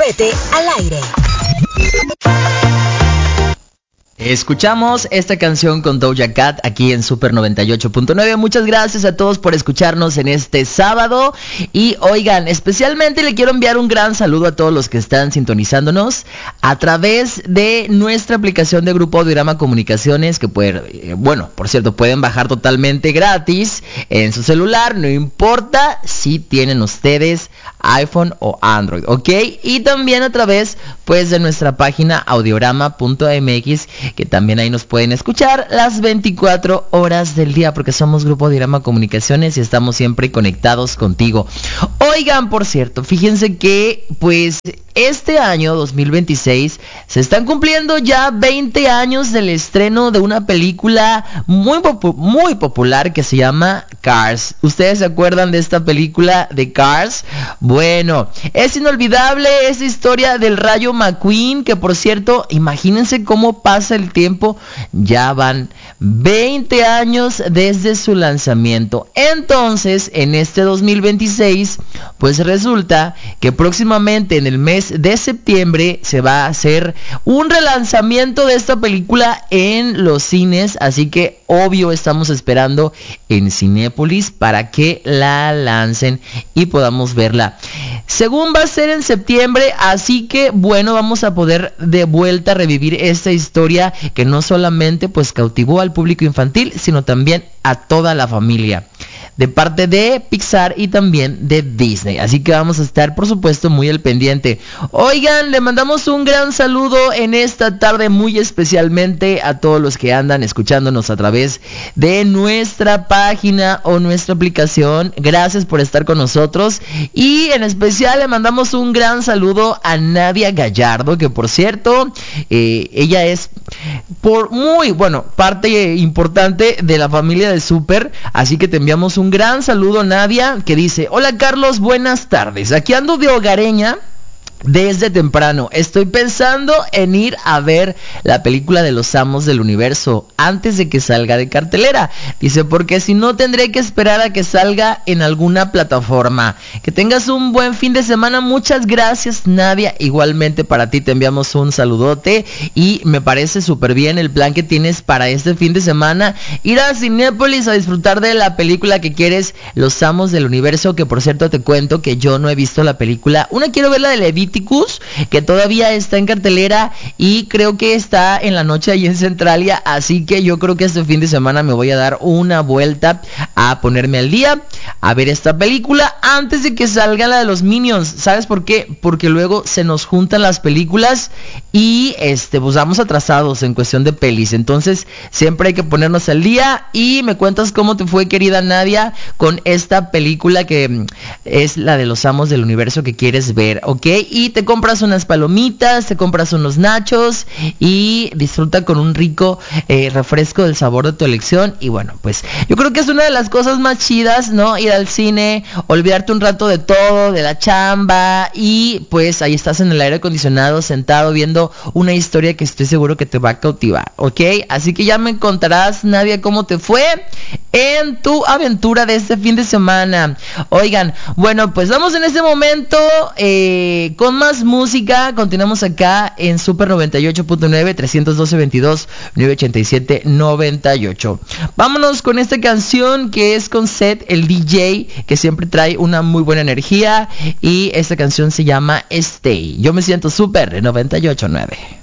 Cohete al aire. Escuchamos esta canción con Doja Cat aquí en Super 98.9. Muchas gracias a todos por escucharnos en este sábado. Y oigan, especialmente le quiero enviar un gran saludo a todos los que están sintonizándonos a través de nuestra aplicación de Grupo Audiorama Comunicaciones, que por cierto, pueden bajar totalmente gratis en su celular, no importa si tienen ustedes iPhone o Android, ¿ok? Y también a través, pues, de nuestra página audiorama.mx, que también ahí nos pueden escuchar las 24 horas del día, porque somos Grupo Audiorama Comunicaciones y estamos siempre conectados contigo. Oigan, por cierto, fíjense que, pues, este año 2026 se están cumpliendo ya 20 años del estreno de una película muy popular que se llama Cars. ¿Ustedes se acuerdan de esta película de Cars? Bueno, es inolvidable esa historia del Rayo McQueen, que por cierto, imagínense cómo pasa el tiempo, ya van 20 años desde su lanzamiento. Entonces, en este 2026, pues resulta que próximamente en el mes de septiembre se va a hacer un relanzamiento de esta película en los cines, así que obvio estamos esperando en Cinépolis para que la lancen y podamos verla. Según va a ser en septiembre, así que bueno, vamos a poder de vuelta revivir esta historia que no solamente pues cautivó al público infantil, sino también a toda la familia, de parte de Pixar y también de Disney. Así que vamos a estar, por supuesto, muy al pendiente. Oigan, le mandamos un gran saludo en esta tarde, muy especialmente a todos los que andan escuchándonos a través de nuestra página o nuestra aplicación. Gracias por estar con nosotros. Y en especial le mandamos un gran saludo a Nadia Gallardo, que por cierto, ella es parte importante de la familia de Super. Así que te enviamos un gran saludo, Nadia, que dice: hola Carlos, buenas tardes, aquí ando de hogareña desde temprano, estoy pensando en ir a ver la película de Los Amos del Universo antes de que salga de cartelera. Dice, porque si no tendré que esperar a que salga en alguna plataforma. Que tengas un buen fin de semana. Muchas gracias, Nadia. Igualmente para ti te enviamos un saludote y me parece súper bien el plan que tienes para este fin de semana. Ir a Cinépolis a disfrutar de la película que quieres, Los Amos del Universo, que por cierto te cuento que yo no he visto la película. Una quiero ver la de Leviticus, que todavía está en cartelera y creo que está en la noche ahí en Centralia, así que yo creo que este fin de semana me voy a dar una vuelta a ponerme al día, a ver esta película antes de que salga la de los Minions. ¿Sabes por qué? Porque luego se nos juntan las películas y pues vamos atrasados en cuestión de pelis, entonces siempre hay que ponernos al día. Y me cuentas cómo te fue, querida Nadia, con esta película que es la de Los Amos del Universo que quieres ver, ¿ok? Y te compras unas palomitas, te compras unos nachos y disfruta con un rico refresco del sabor de tu elección. Y bueno, pues yo creo que es una de las cosas más chidas, ¿no? Ir al cine, olvidarte un rato de todo, de la chamba, y pues ahí estás en el aire acondicionado sentado viendo una historia que estoy seguro que te va a cautivar, ¿ok? Así que ya me contarás, Nadia, cómo te fue en tu aventura de este fin de semana. Oigan, bueno, pues vamos en este momento con más música. Continuamos acá en Super 98.9, 312-22-987-98. Vámonos con esta canción que es con Seth, el DJ, que siempre trae una muy buena energía, y esta canción se llama Stay. Yo me siento Super 98.9.